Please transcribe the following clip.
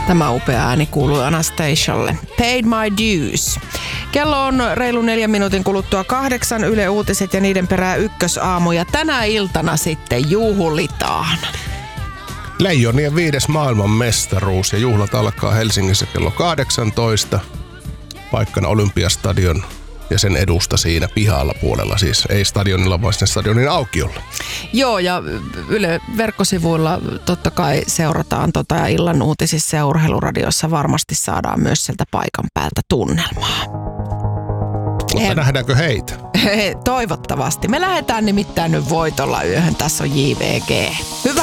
Tämä upea ääni kuului Anastasialle. Paid my dues. Kello on reilu 4 minuutin kuluttua 8. Yle Uutiset ja niiden perään Ykkösaamu. Ja tänä iltana sitten juhlitaan. Leijonien 5. maailmanmestaruus ja juhlat alkaa Helsingissä kello 18. Paikkana Olympiastadion ja sen edusta siinä pihalla puolella. Siis ei stadionilla, vaan sen stadionin aukiolla. Joo, ja Yle verkkosivuilla totta kai seurataan ja illan uutisissa ja urheiluradiossa varmasti saadaan myös sieltä paikan päältä tunnelmaa. Mutta nähdäänkö heitä? Toivottavasti. Me lähdetään nimittäin nyt voitolla yöhön. Tässä on JVG. Hyvä.